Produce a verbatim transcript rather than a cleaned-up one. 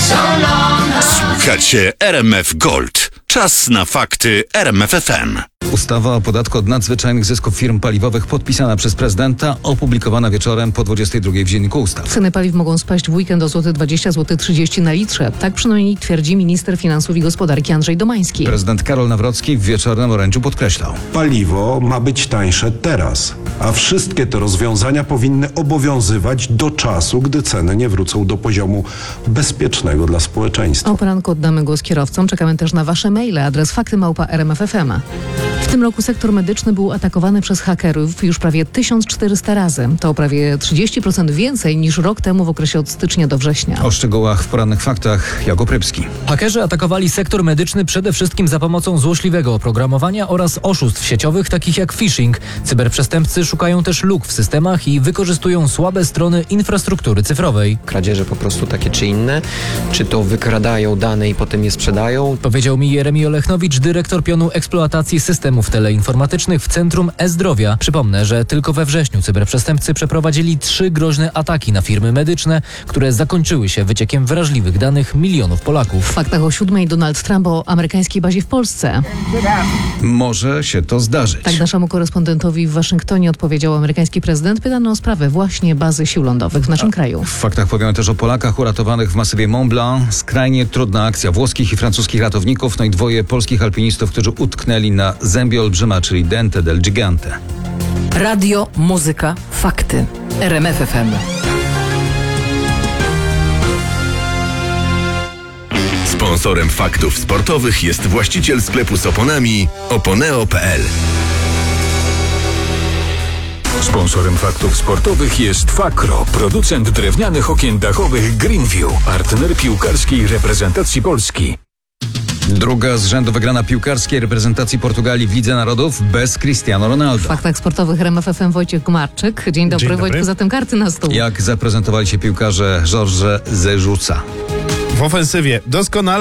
Słuchacie R M F Gold. Czas na fakty R M F F M. Ustawa o podatku od nadzwyczajnych zysków firm paliwowych podpisana przez prezydenta, opublikowana wieczorem po dwudziestej drugiej w Dzienniku Ustaw. Ceny paliw mogą spaść w weekend o złoty dwadzieścia, złoty trzydzieści na litrze. Tak przynajmniej twierdzi minister finansów i gospodarki Andrzej Domański. Prezydent Karol Nawrocki w wieczornym orędziu podkreślał: Paliwo ma być tańsze teraz, a wszystkie te rozwiązania powinny obowiązywać do czasu, gdy ceny nie wrócą do poziomu bezpiecznego dla społeczeństwa. O poranku oddamy głos kierowcom. Czekamy też na wasze maile. Adres fakty małpa r m f f m. W tym roku sektor medyczny był atakowany przez hakerów już prawie tysiąc czterysta razy. To o prawie trzydzieści procent więcej niż rok temu w okresie od stycznia do września. O szczegółach w porannych faktach Jakub Rybski. Hakerzy atakowali sektor medyczny przede wszystkim za pomocą złośliwego oprogramowania oraz oszustw sieciowych takich jak phishing. Cyberprzestępcy szukają też luk w systemach i wykorzystują słabe strony infrastruktury cyfrowej. Kradzieże po prostu takie czy inne, czy to wykradają dane i potem je sprzedają. Powiedział mi Jeremi Olechnowicz, dyrektor pionu eksploatacji systemów teleinformatycznych w Centrum E-Zdrowia. Przypomnę, że tylko we wrześniu cyberprzestępcy przeprowadzili trzy groźne ataki na firmy medyczne, które zakończyły się wyciekiem wrażliwych danych milionów Polaków. W faktach o siódmej Donald Trump o amerykańskiej bazie w Polsce. Może się to zdarzyć. Tak naszemu korespondentowi w Waszyngtonie odpowiedział amerykański prezydent, pytany o sprawę właśnie bazy sił lądowych w naszym kraju. W faktach powiemy też o Polakach uratowanych w masywie Mont Blanc. Skrajnie trudna akcja włoskich i francuskich ratowników, no i dwoje polskich alpinistów, którzy utknęli na zębie olbrzyma, czyli Dente del Gigante. Radio, muzyka, fakty. R M F F M. Sponsorem faktów sportowych jest właściciel sklepu z oponami oponeo kropka p l. Sponsorem faktów sportowych jest Fakro, producent drewnianych okien dachowych Greenview, partner piłkarskiej reprezentacji Polski. Druga z rzędu wygrana piłkarskiej reprezentacji Portugalii w Lidze Narodów bez Cristiano Ronaldo. W faktach sportowych R M F F M Wojciech Gmarczyk. Dzień dobry, Dzień dobry. Wojtku, zatem karty na stół. Jak zaprezentowali się piłkarze Jorge Jesusa? W ofensywie doskonale.